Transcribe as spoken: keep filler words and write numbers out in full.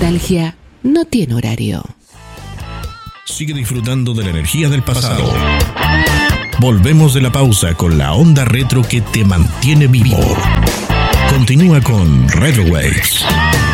nostalgia no tiene horario. Sigue disfrutando de la energía del pasado. Volvemos de la pausa con la onda retro que te mantiene vivo. Continúa con Retro Waves.